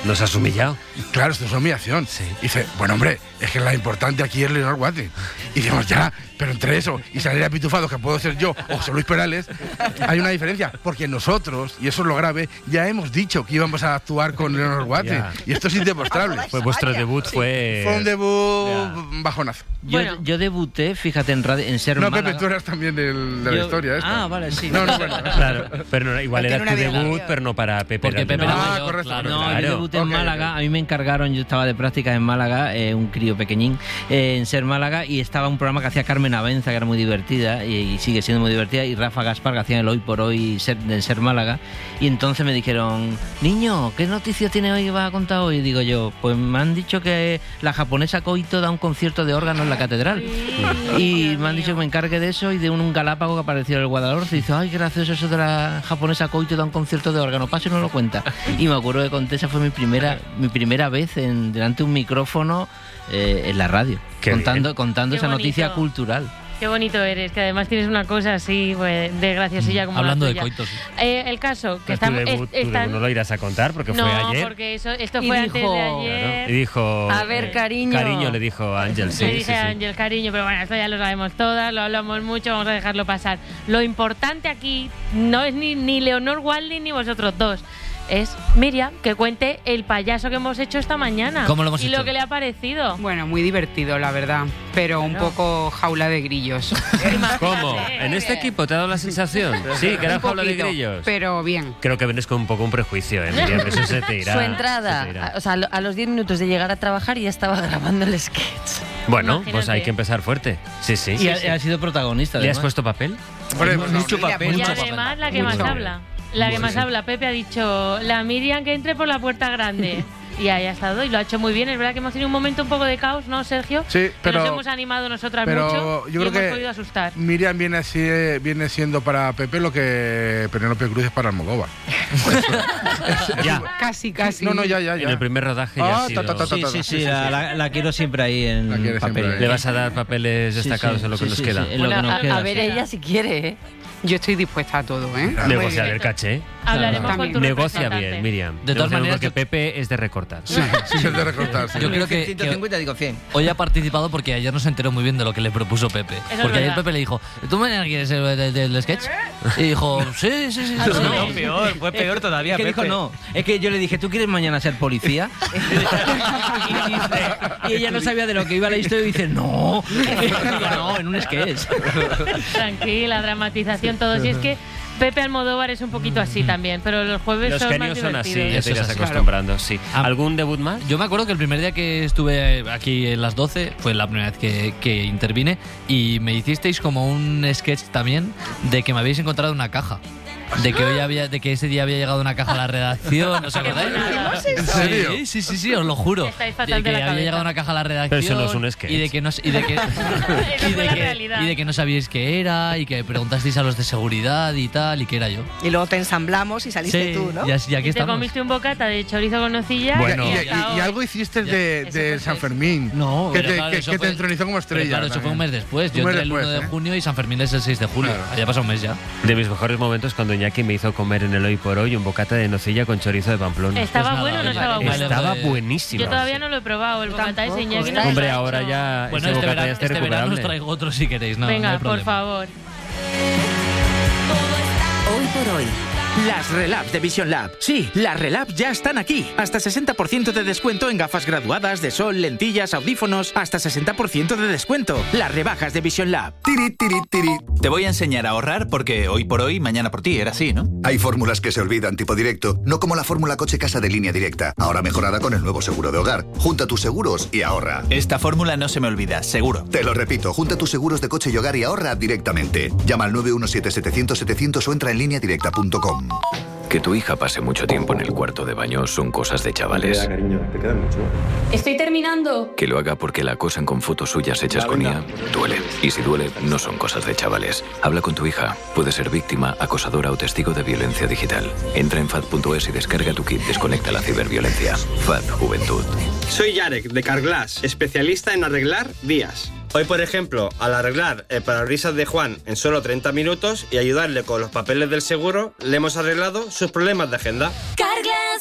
Nos has humillado. Claro, esto es una humillación. Sí. Y dice, bueno, hombre, es que la importante aquí es Leonor Watling. Y decimos, ya, pero entre eso y salir a pitufados, que puedo ser yo o José Luis Perales, hay una diferencia. Porque nosotros, y eso es lo grave, ya hemos dicho que íbamos a actuar con Leonor Watling. Ya. Y esto es indemostrable. Pues vuestro debut fue Fue un debut bajonazo. Yo debuté, fíjate, en radio, en Ser No, Málaga. Pepe, tú eras también de la historia esta. Ah, vale, sí. No, bueno. Claro, pero igual Porque era era tu una debut, biografía. pero no para Pepe. Porque Pepe era era Ah, mayor, correcto. claro. No, Claro. yo debuté en Ok, Málaga. A mí me encargaron, yo estaba de prácticas en Málaga, un crío pequeñín, en Ser Málaga, y estaba un programa que hacía Carmen Avenza, que era muy divertida, y sigue siendo muy divertida, y Rafa Gaspar, que hacía el Hoy por Hoy de Ser Málaga. Y entonces me dijeron, niño, ¿qué noticia tiene hoy que vas a contar hoy? Y digo yo, pues me han dicho que la japonesa Koito da un concierto de órgano en la catedral. Y me han dicho que me encargue de eso y de un galápago que apareció en el Guadalhorce. Y dice, ay, qué gracioso eso de la japonesa Koito da un concierto de órgano. Paso y no lo cuenta. Y me acuerdo que conté, esa fue mi primera vez delante de un micrófono en la radio. Qué Contando Qué esa noticia bonito. cultural. Qué bonito eres, que además tienes una cosa así, pues, de graciosilla como Hablando la de tuya. coitos. El caso, que Pero tu estamos... debut, tu debut no lo irás a contar porque no, fue ayer. porque esto Y fue antes dijo- de Claro. ayer. Y dijo... A ver, cariño. Cariño le dijo a Ángel, sí, Le sí, dije a sí. Ángel, cariño, pero bueno, esto ya lo sabemos todas, lo hablamos mucho, vamos a dejarlo pasar. Lo importante aquí no es ni Leonor Watling ni vosotros dos. Es Miriam, que cuente el payaso que hemos hecho esta mañana. ¿Cómo lo hemos y hecho? lo que le ha parecido. Bueno, muy divertido, la verdad, pero un Claro. poco jaula de grillos. ¿Cómo? Imagínate. ¿En este equipo te ha dado la sensación? Sí, que era Un jaula de poquito, grillos. pero bien. Creo que vienes con un poco un prejuicio, Miriam, eso se te irá. Su se te entrada, irá. o sea, a los 10 minutos de llegar a trabajar ya estaba grabando el sketch. Bueno, Imagínate. pues hay que empezar fuerte. Sí, sí. Y ha sido protagonista. ¿Le has además. puesto papel? Hombre, pues no. Mucho papel. Y mucho papel. además la que más Mucho. habla. La que más habla, Pepe ha dicho, la Miriam que entre por la puerta grande. Y ahí ha estado y lo ha hecho muy bien. Es verdad que hemos tenido un momento un poco de caos, ¿no, Sergio? Sí, Que pero... nos hemos animado nosotras pero mucho yo y creo hemos que podido asustar. Miriam viene siendo para Pepe lo que Penélope Cruz es para Almodóvar. Ya. Casi, casi. No, ya. En el primer rodaje ya Ah, ha sido... Sí, la quiero siempre ahí en La quiere siempre papel. ahí. ¿Le vas a dar papeles destacados en lo que nos queda? en lo que Bueno, nos queda, a ver sí. ella si quiere, ¿eh? Yo estoy dispuesta a todo, ¿eh? Negociar el caché. Hablaremos Claro. con tu Negocia representante. bien, Miriam. De todas Negocia maneras, porque yo- Pepe es de recortar. Sí, es de recortar. Sí. Yo creo que 150 digo 100. hoy ha participado porque ayer no se enteró muy bien de lo que le propuso Pepe. es Porque ayer verdad. Pepe le dijo, ¿tú mañana quieres ser del sketch? Y dijo, sí. No, fue peor todavía, Es que dijo Pepe. no. Es que yo le dije, ¿tú quieres mañana ser policía? y ella no sabía de lo que iba la historia y dice, no. Digo, no, en un sketch. Tranquila, dramatización, todo. Y es que Pepe Almodóvar es un poquito así también, pero los jueves Los son más genios son así, divertidos. ya Eso te es irás así. acostumbrando, sí. Ah. ¿Algún debut más? Yo me acuerdo que el primer día que estuve aquí en las 12 fue la primera vez que intervine y me hicisteis como un sketch también de que me habéis encontrado una caja. De que ese día había llegado una caja a la redacción, ¿os acordáis? ¿En serio? Sí, os lo juro. Estáis fatal De que de la había cabeza. llegado una caja a la redacción. Pero eso no es un sketch. Y de que no, Esa fue la realidad. y de que no sabíais qué era y que preguntasteis a los de seguridad y tal y que era yo. Y luego te ensamblamos y saliste tú, ¿no? y aquí Y te estamos. comiste un bocata de chorizo con nocilla. Bueno. Y, hasta y hoy. algo hiciste de Ese fue San el Fermín. No, que pero te, claro, que- eso que fue- te entronizó como estrella. Pero claro, eso fue un mes después. Yo Un mes entré el 1 después, de ¿eh? junio y San Fermín es el 6 de julio. Claro. Ya pasó un mes ya. De mis mejores momentos cuando Iñaki me hizo comer en el Hoy por Hoy un bocata de nocilla con chorizo de Pamplona. ¿Estaba Pues nada, bueno o no oye, estaba vale, bueno? vale. Estaba buenísimo. Yo todavía no lo he probado, el bocata ese Iñaki no Tampoco, nos Hombre, lo ha ahora hecho. ya Bueno, ese este bocata ya está verano os recuperable. traigo otro si queréis. No, no Venga, hay por problema. favor. Hoy por hoy. Las Relabs de Vision Lab. Sí, las Relabs ya están aquí. Hasta 60% de descuento en gafas graduadas de sol, lentillas, audífonos. Hasta 60% de descuento. Las rebajas de Vision Lab. Tiri, tiri, tiri. Te voy a enseñar a ahorrar porque hoy por hoy, mañana por ti. Era así, ¿no? Hay fórmulas que se olvidan tipo directo, no como la fórmula coche casa de Línea Directa, ahora mejorada con el nuevo seguro de hogar. Junta tus seguros y ahorra. Esta fórmula no se me olvida, seguro. Te lo repito, junta tus seguros de coche y hogar y ahorra directamente. Llama al 917-700-700 o entra en lineadirecta.com. Que tu hija pase mucho tiempo en el cuarto de baño son cosas de chavales. Estoy terminando. Que lo haga porque la acosan con fotos suyas hechas con IA, duele. Y si duele, no son cosas de chavales. Habla con tu hija. Puede ser víctima, acosadora o testigo de violencia digital. Entra en FAD.es y descarga tu kit Desconecta la ciberviolencia. FAD Juventud. Soy Yarek, de Carglass, especialista en arreglar vías. Hoy, por ejemplo, al arreglar el parabrisas de Juan en solo 30 minutos y ayudarle con los papeles del seguro, le hemos arreglado sus problemas de agenda.